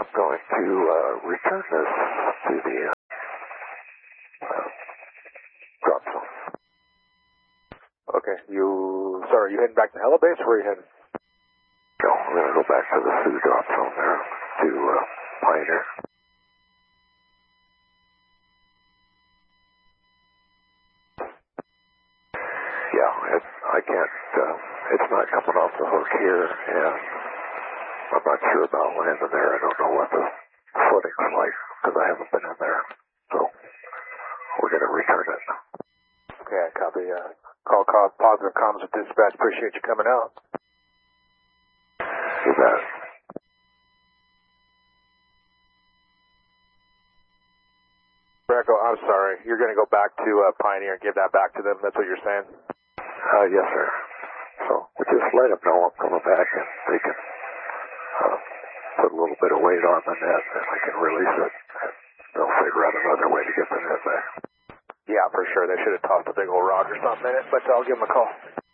I'm going to return this to the drop zone. Okay, sorry, you heading back to Helibase, or where are you heading? No, I'm going to go back to the Sioux drop zone there to Pioneer. Yeah, I can't, it's not coming off the hook here, and I'm not sure about landing there. I don't know what the footing's like, because I haven't been in there. So, we're going to return it. Okay, I copy. Call positive comms with dispatch. Appreciate you coming out. You bet. Bracco, I'm sorry. You're going to go back to Pioneer and give that back to them. That's what you're saying? Yes, sir. So, we just let them know I'm coming back, and they can put a little bit of weight on the net, and I can release it. And they'll figure out another way to get the net back. Yeah, for sure. They should have tossed a big old rock or something in it, but I'll give them a call.